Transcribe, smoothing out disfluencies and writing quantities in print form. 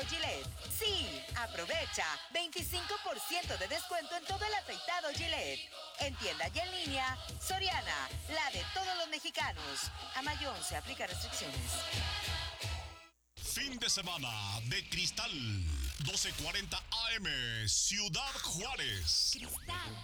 Gillette. Sí, aprovecha 25% de descuento en todo el afeitado Gillette. En tienda y en línea, Soriana, la de todos los mexicanos. A mayo 11 aplica restricciones. Fin de semana de Cristal, 12:40 AM, Ciudad Juárez. Cristal.